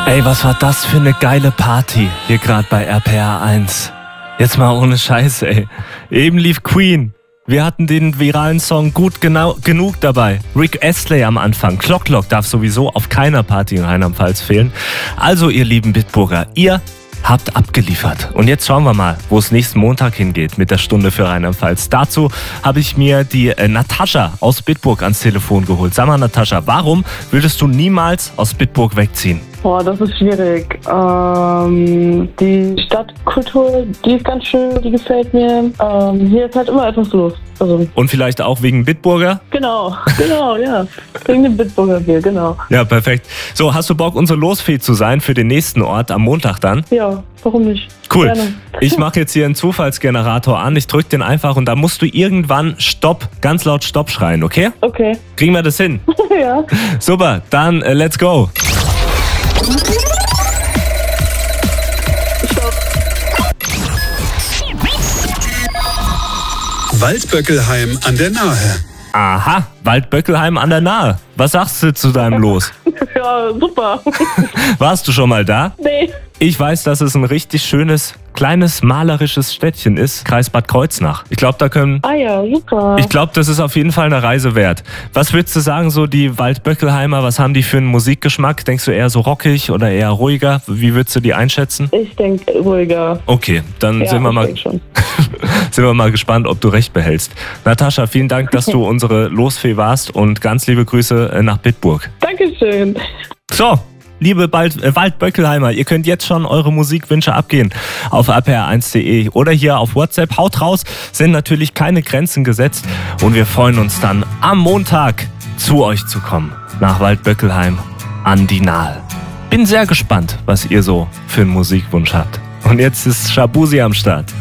Ey, was war das für eine geile Party hier gerade bei RPR 1. Jetzt mal ohne Scheiß, ey. Eben lief Queen. Wir hatten den viralen Song gut genug dabei. Rick Astley am Anfang. Clock Clock darf sowieso auf keiner Party in Rheinland-Pfalz fehlen. Also, ihr lieben Bitburger, ihr habt abgeliefert. Und jetzt schauen wir mal, wo es nächsten Montag hingeht mit der Stunde für Rheinland-Pfalz. Dazu habe ich mir die Natascha aus Bitburg ans Telefon geholt. Sag mal, Natascha, warum würdest du niemals aus Bitburg wegziehen? Boah, das ist schwierig. Die Stadtkultur, die ist ganz schön, die gefällt mir. Hier ist halt immer etwas los. Also. Und vielleicht auch wegen Bitburger? Genau, ja. Wegen dem Bitburger Bier, genau. Ja, perfekt. So, hast du Bock, unsere Losfee zu sein für den nächsten Ort am Montag dann? Ja, warum nicht? Cool. Gerne. Ich mache jetzt hier einen Zufallsgenerator an. Ich drücke den einfach und da musst du irgendwann Stopp, ganz laut Stopp schreien, okay? Okay. Kriegen wir das hin? Ja. Super, dann let's go. Waldböckelheim an der Nahe. Aha, Waldböckelheim an der Nahe. Was sagst du zu deinem Los? Ja, super. Warst du schon mal da? Nee. Ich weiß, dass es ein richtig schönes, kleines, malerisches Städtchen ist. Kreis Bad Kreuznach. Ich glaube, Ah ja, super. Ich glaube, das ist auf jeden Fall eine Reise wert. Was würdest du sagen, so die Waldböckelheimer, was haben die für einen Musikgeschmack? Denkst du eher so rockig oder eher ruhiger? Wie würdest du die einschätzen? Ich denke ruhiger. Okay, dann Ja, sind wir mal gespannt, ob du recht behältst. Natascha, vielen Dank, dass du unsere Losfee warst und ganz liebe Grüße nach Bitburg. Dankeschön. So, liebe Waldböckelheimer, ihr könnt jetzt schon eure Musikwünsche abgehen auf rpr1.de oder hier auf WhatsApp. Haut raus, sind natürlich keine Grenzen gesetzt und wir freuen uns dann am Montag zu euch zu kommen, nach Waldböckelheim an die Nahe. Bin sehr gespannt, was ihr so für einen Musikwunsch habt. Und jetzt ist Shabuzi am Start.